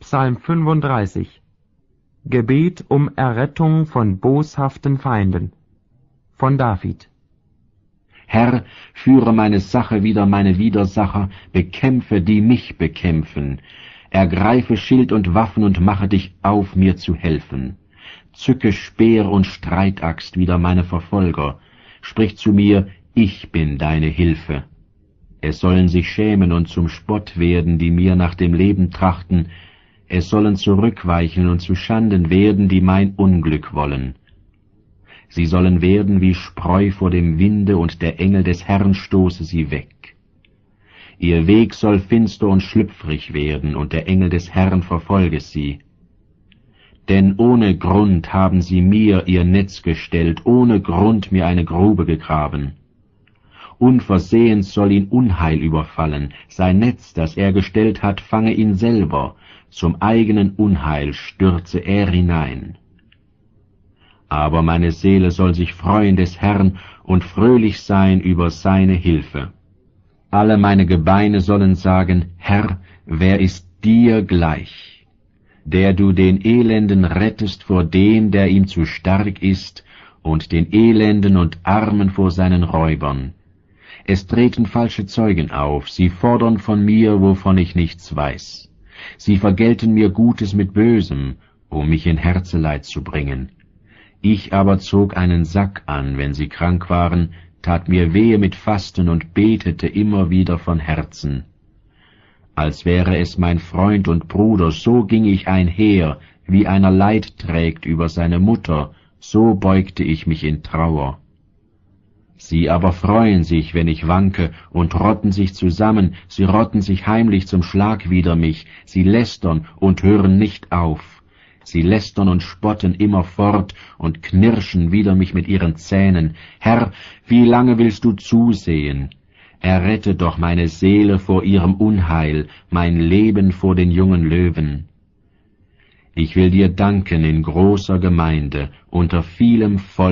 Psalm 35. Gebet um Errettung von boshaften Feinden. Von David. Herr, führe meine Sache wider meine Widersacher, bekämpfe, die mich bekämpfen. Ergreife Schild und Waffen und mache dich auf, mir zu helfen. Zücke Speer und Streitaxt wider meine Verfolger. Sprich zu mir, ich bin deine Hilfe. Es sollen sich schämen und zum Spott werden, die mir nach dem Leben trachten. Es sollen zurückweichen und zu Schanden werden, die mein Unglück wollen. Sie sollen werden wie Spreu vor dem Winde, und der Engel des Herrn stoße sie weg. Ihr Weg soll finster und schlüpfrig werden, und der Engel des Herrn verfolge sie. Denn ohne Grund haben sie mir ihr Netz gestellt, ohne Grund mir eine Grube gegraben. Unversehens soll ihn Unheil überfallen, sein Netz, das er gestellt hat, fange ihn selber, zum eigenen Unheil stürze er hinein. Aber meine Seele soll sich freuen des Herrn und fröhlich sein über seine Hilfe. Alle meine Gebeine sollen sagen, Herr, wer ist dir gleich? Der du den Elenden rettest vor dem, der ihm zu stark ist, und den Elenden und Armen vor seinen Räubern. Es treten falsche Zeugen auf, sie fordern von mir, wovon ich nichts weiß. Sie vergelten mir Gutes mit Bösem, um mich in Herzeleid zu bringen. Ich aber zog einen Sack an, wenn sie krank waren, tat mir wehe mit Fasten und betete immer wieder von Herzen. Als wäre es mein Freund und Bruder, so ging ich einher, wie einer Leid trägt über seine Mutter, so beugte ich mich in Trauer. Sie aber freuen sich, wenn ich wanke, und rotten sich zusammen, sie rotten sich heimlich zum Schlag wider mich, sie lästern und hören nicht auf. Sie lästern und spotten immerfort und knirschen wider mich mit ihren Zähnen. Herr, wie lange willst du zusehen? Errette doch meine Seele vor ihrem Unheil, mein Leben vor den jungen Löwen. Ich will dir danken in großer Gemeinde, unter vielem Volk.